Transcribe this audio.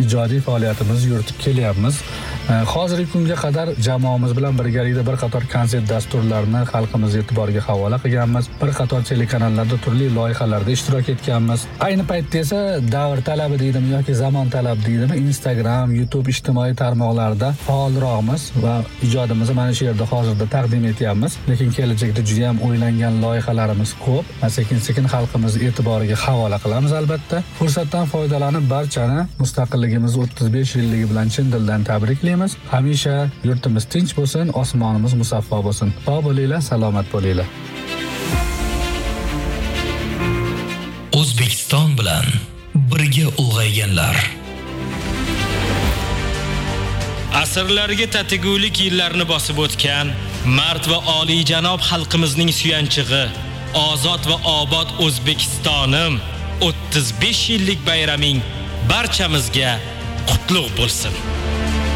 ijodiy faoliyatimizni yuritib kelyapmiz. Hozirgi kunga qadar jamoamiz bilan birgalikda bir qator konsert dasturlarini xalqimiz e'tiboriga havola qilganmiz. Bir qator telekanallarda turli loyihalarda ishtirok etganmiz. Ayni paytda esa davr talabi deydimi yoki zamon talabi deydimi, Instagram, YouTube ijtimoiy tarmoqlarda faolroqmiz va ijodimizni mana shu yerda hozirda taqdim etyapmiz. Lekin kelajakda juda ham o'ylangan loyihalarimiz ko'p. Sekin-sekin xalqimiz e'tiboriga havola qilamiz albatta. Fursatdan foydalanib barchani mustaqilligimiz 35 yilligi bilan chin dildan tabriklaymiz. Hamisha yurtimiz tinch bo'lsin, osmonimiz musaffo bo'lsin. Sog' bo'linglar, salomat bo'linglar. O'zbekiston bilan birga ulg'ayganlar. Asrlarga tatigulik yillarni bosib o'tgan mard va oliyjanob xalqimizning suyanchig'i, ozod va obod O'zbekistonim, 35 yillik bayraming barchamizga qutlug' bo'lsin.